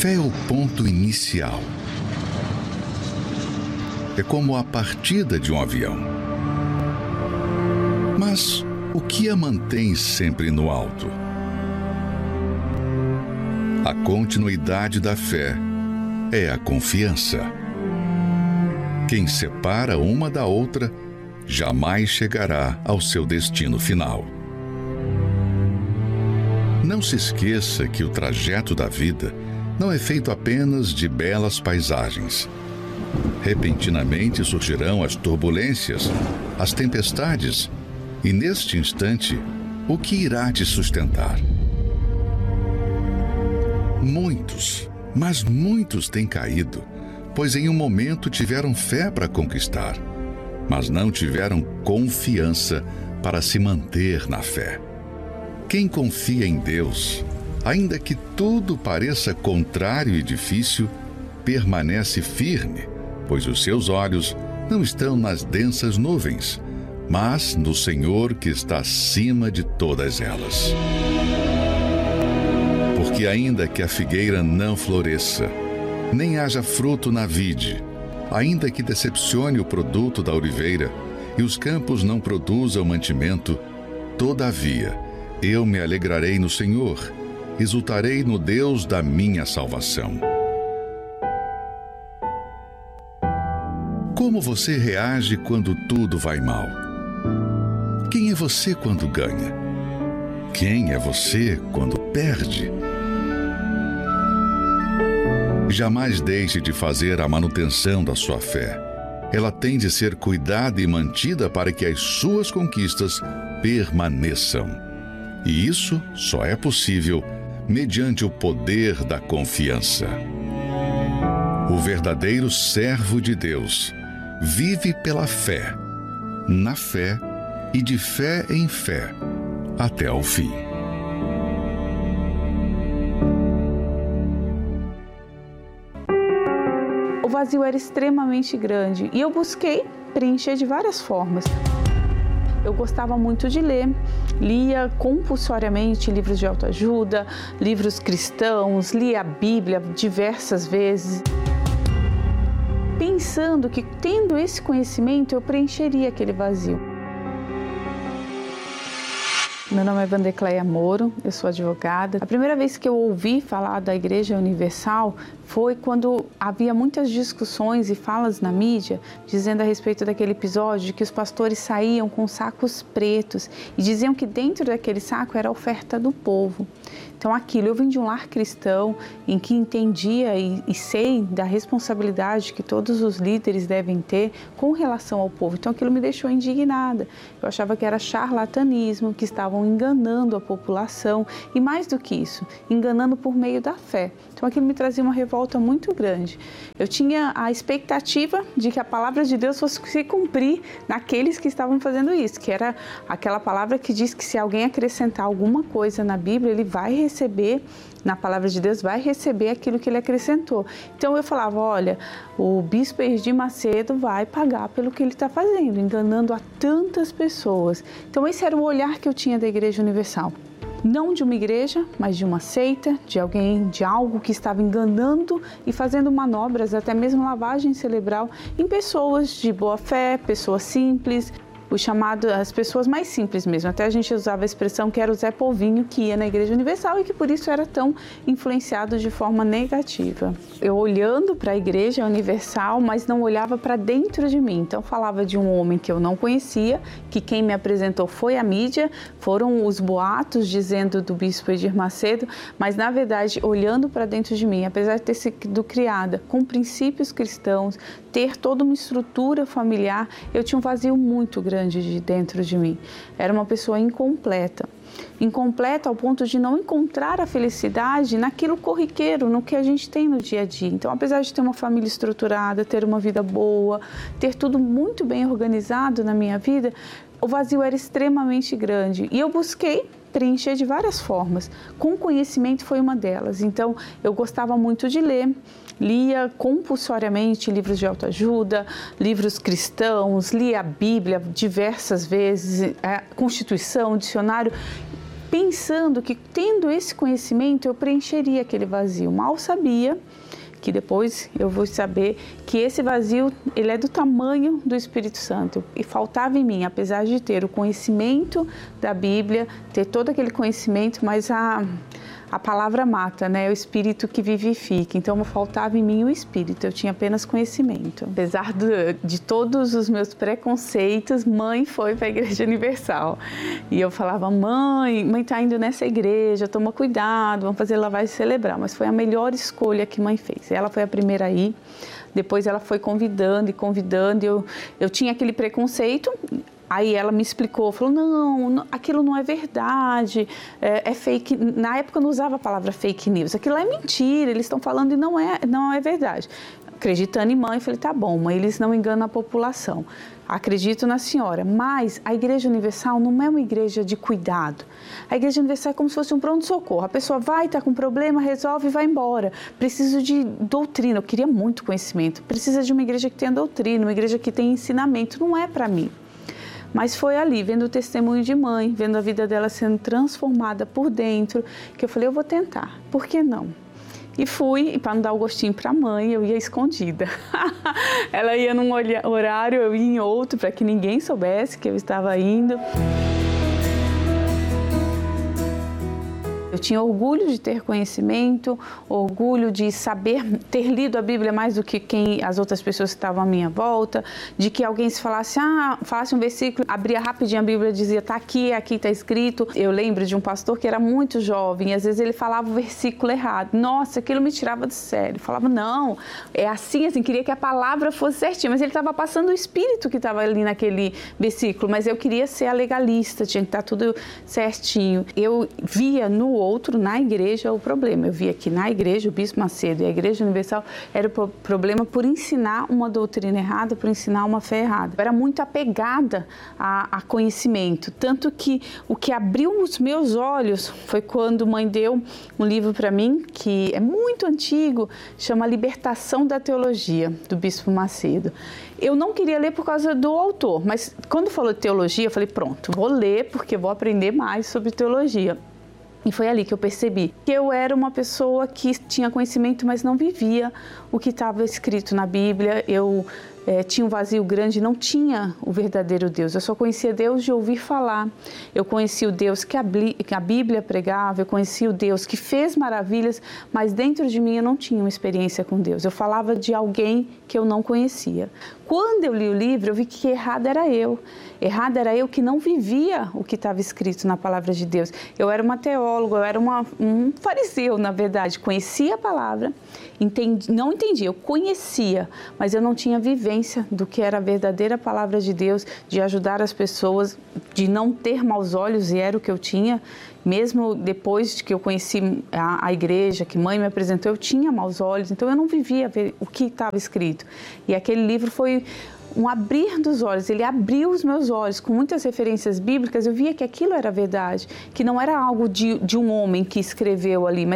fé é o ponto inicial. É como a partida de um avião. Mas o que a mantém sempre no alto? A continuidade da fé é a confiança. Quem separa uma da outra jamais chegará ao seu destino final. Não se esqueça que o trajeto da vida não é feito apenas de belas paisagens. Repentinamente surgirão as turbulências, as tempestades, e neste instante, o que irá te sustentar? Muitos, mas muitos têm caído, pois em um momento tiveram fé para conquistar, mas não tiveram confiança para se manter na fé. Quem confia em Deus, ainda que tudo pareça contrário e difícil, permanece firme, pois os seus olhos não estão nas densas nuvens, mas no Senhor que está acima de todas elas. Porque ainda que a figueira não floresça, nem haja fruto na vide, ainda que decepcione o produto da oliveira e os campos não produzam mantimento, todavia eu me alegrarei no Senhor, exultarei no Deus da minha salvação. Como você reage quando tudo vai mal? Quem é você quando ganha? Quem é você quando perde? Jamais deixe de fazer a manutenção da sua fé. Ela tem de ser cuidada e mantida para que as suas conquistas permaneçam. E isso só é possível mediante o poder da confiança. O verdadeiro servo de Deus vive pela fé, na fé e de fé em fé, até o fim. O vazio era extremamente grande e eu busquei preencher de várias formas. Eu gostava muito de ler, lia compulsoriamente livros de autoajuda, livros cristãos, lia a Bíblia diversas vezes, pensando que, tendo esse conhecimento, eu preencheria aquele vazio. Meu nome é Vandecleia Moro, eu sou advogada. A primeira vez que eu ouvi falar da Igreja Universal foi quando havia muitas discussões e falas na mídia dizendo a respeito daquele episódio de que os pastores saíam com sacos pretos e diziam que dentro daquele saco era a oferta do povo. Então eu vim de um lar cristão em que entendia e sei da responsabilidade que todos os líderes devem ter com relação ao povo. Então aquilo me deixou indignada. Eu achava que era charlatanismo, que estavam enganando a população e mais do que isso, enganando por meio da fé. Então aquilo me trazia uma revolta muito grande. Eu tinha a expectativa de que a palavra de Deus fosse se cumprir naqueles que estavam fazendo isso, que era aquela palavra que diz que se alguém acrescentar alguma coisa na Bíblia, ele vai receber, na palavra de Deus, vai receber aquilo que ele acrescentou. Então eu falava, olha, o bispo Edir Macedo vai pagar pelo que ele está fazendo, enganando a tantas pessoas. Então esse era o olhar que eu tinha da Igreja Universal. Não de uma igreja, mas de uma seita, de alguém, de algo que estava enganando e fazendo manobras, até mesmo lavagem cerebral, em pessoas de boa fé, pessoas simples, as pessoas mais simples mesmo. Até a gente usava a expressão que era o Zé Povinho que ia na Igreja Universal e que por isso era tão influenciado de forma negativa. Eu olhando para a Igreja Universal, mas não olhava para dentro de mim. Então falava de um homem que eu não conhecia, que quem me apresentou foi a mídia, foram os boatos dizendo do bispo Edir Macedo, mas na verdade olhando para dentro de mim, apesar de ter sido criada com princípios cristãos, ter toda uma estrutura familiar, eu tinha um vazio muito grande de dentro de mim. Era uma pessoa incompleta ao ponto de não encontrar a felicidade naquilo corriqueiro, no que a gente tem no dia a dia. Então, apesar de ter uma família estruturada, ter uma vida boa, ter tudo muito bem organizado na minha vida, o vazio era extremamente grande e eu busquei preencher de várias formas. Com conhecimento foi uma delas. Então, eu gostava muito de ler, lia compulsoriamente livros de autoajuda, livros cristãos, lia a Bíblia diversas vezes, a Constituição, o dicionário, pensando que, tendo esse conhecimento, eu preencheria aquele vazio. Mal sabia que depois eu vou saber que esse vazio, ele é do tamanho do Espírito Santo. E faltava em mim, apesar de ter o conhecimento da Bíblia, ter todo aquele conhecimento, mas a palavra mata, né? É o Espírito que vivifica. Então, faltava em mim o Espírito, eu tinha apenas conhecimento. Apesar de todos os meus preconceitos, mãe foi para a Igreja Universal. E eu falava, mãe está indo nessa igreja, toma cuidado, vamos fazer lavagem cerebral. Mas foi a melhor escolha que mãe fez. Ela foi a primeira a ir, depois ela foi convidando. Eu tinha aquele preconceito. Aí ela me explicou, falou, não, aquilo não é verdade, é fake. Na época eu não usava a palavra fake news, aquilo é mentira, eles estão falando e não é verdade. Acreditando em mãe, falei, tá bom, mãe, eles não enganam a população. Acredito na senhora, mas a Igreja Universal não é uma igreja de cuidado. A Igreja Universal é como se fosse um pronto-socorro. A pessoa vai, está com problema, resolve e vai embora. Preciso de doutrina, eu queria muito conhecimento. Precisa de uma igreja que tenha doutrina, uma igreja que tenha ensinamento, não é para mim. Mas foi ali, vendo o testemunho de mãe, vendo a vida dela sendo transformada por dentro, que eu falei, eu vou tentar, por que não? E fui, e para não dar o gostinho para a mãe, eu ia escondida. Ela ia num horário, eu ia em outro, para que ninguém soubesse que eu estava indo. Eu tinha orgulho de ter conhecimento, orgulho de saber, ter lido a Bíblia mais do que as outras pessoas que estavam à minha volta, de que alguém se falasse um versículo, abria rapidinho a Bíblia e dizia, aqui está escrito. Eu lembro de um pastor que era muito jovem, e às vezes ele falava o versículo errado. Nossa, aquilo me tirava do sério. Falava, não, é assim, queria que a palavra fosse certinha, mas ele estava passando o espírito que estava ali naquele versículo, mas eu queria ser a legalista, tinha que estar tudo certinho. Eu via no outro, na igreja, o problema. Eu via que na igreja, o Bispo Macedo e a Igreja Universal era o problema por ensinar uma doutrina errada, por ensinar uma fé errada. Eu era muito apegada a conhecimento, tanto que o que abriu os meus olhos foi quando mãe deu um livro para mim, que é muito antigo, chama Libertação da Teologia, do Bispo Macedo. Eu não queria ler por causa do autor, mas quando falou de teologia, eu falei, pronto, vou ler porque vou aprender mais sobre teologia. E foi ali que eu percebi que eu era uma pessoa que tinha conhecimento, mas não vivia o que estava escrito na Bíblia. Eu tinha um vazio grande, não tinha o verdadeiro Deus. Eu só conhecia Deus de ouvir falar. Eu conhecia o Deus que a Bíblia pregava, eu conhecia o Deus que fez maravilhas, mas dentro de mim eu não tinha uma experiência com Deus. Eu falava de alguém que eu não conhecia. Quando eu li o livro, eu vi que errado era eu. Errado era eu que não vivia o que estava escrito na palavra de Deus. Eu era uma teóloga, eu era um fariseu, na verdade. Conhecia a palavra, não entendia, eu conhecia, mas eu não tinha vivência do que era a verdadeira palavra de Deus, de ajudar as pessoas, de não ter maus olhos, e era o que eu tinha. Mesmo depois que eu conheci a igreja, que mãe me apresentou, eu tinha maus olhos, então eu não vivia o que estava escrito. E aquele livro foi um abrir dos olhos, ele abriu os meus olhos com muitas referências bíblicas. Eu via que aquilo era verdade, que não era algo de um homem que escreveu ali, mas